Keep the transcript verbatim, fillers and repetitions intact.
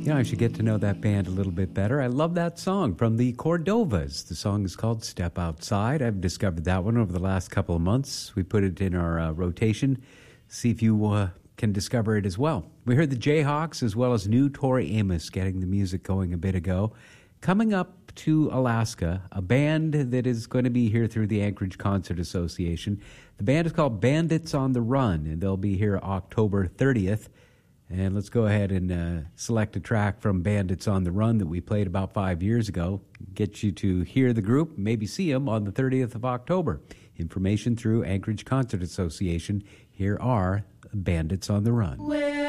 Yeah, I should get to know that band a little bit better. I love that song from the Cordovas. The song is called Step Outside. I've discovered that one over the last couple of months. We put it in our uh, rotation. See if you uh, can discover it as well. We heard the Jayhawks as well as new Tori Amos getting the music going a bit ago. Coming up to Alaska, a band that is going to be here through the Anchorage Concert Association. The band is called Bandits on the Run, and they'll be here October thirtieth. And let's go ahead and uh, select a track from Bandits on the Run that we played about five years ago. Get you to hear the group, maybe see them on the thirtieth of October. Information through Anchorage Concert Association. Here are Bandits on the Run. Where